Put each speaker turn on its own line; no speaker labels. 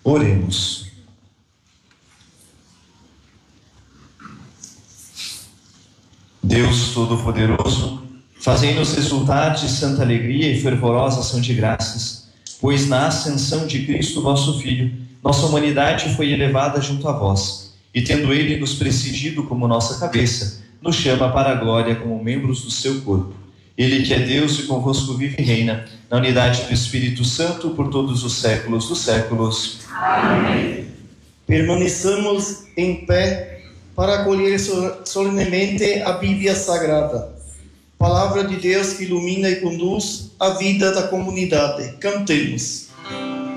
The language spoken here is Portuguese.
Oremos. Deus Todo-Poderoso, fazei-nos resultar de santa alegria e fervorosa ação de graças, pois na ascensão de Cristo, vosso Filho, nossa humanidade foi elevada junto a vós, e tendo Ele nos presidido como nossa cabeça, nos chama para a glória como membros do seu corpo. Ele que é Deus e convosco vive e reina, na unidade do Espírito Santo, por todos os séculos dos séculos.
Amém. Permaneçamos em pé para acolher solenemente a Bíblia Sagrada, palavra de Deus que ilumina e conduz a vida da comunidade. Cantemos.